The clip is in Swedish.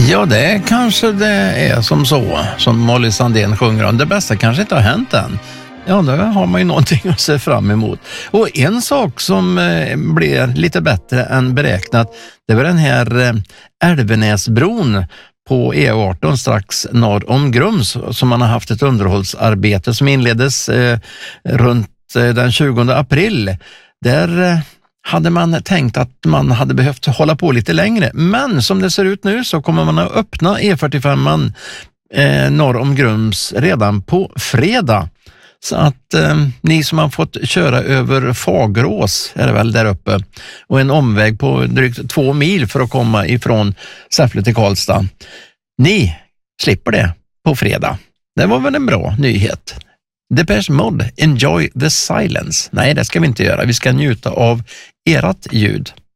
Ja, det kanske det är som Molly Sandén sjunger om. Det bästa kanske inte har hänt än. Ja, då har man ju någonting att se fram emot. Och en sak som blir lite bättre än beräknat, det var den här Älvenäsbron på E18 strax norr om Grums, som man har haft ett underhållsarbete som inleddes runt den 20 april. Där hade man tänkt att man hade behövt hålla på lite längre. Men som det ser ut nu så kommer man att öppna E45 norr om Grums redan på fredag. Så att ni som har fått köra över Fagerås, är det väl där uppe, och en omväg på drygt 2 mil för att komma ifrån Säffle till Karlstad, ni slipper det på fredag. Det var väl en bra nyhet. Depeche Mode, Enjoy the Silence. Nej, det ska vi inte göra. Vi ska njuta av ert ljud.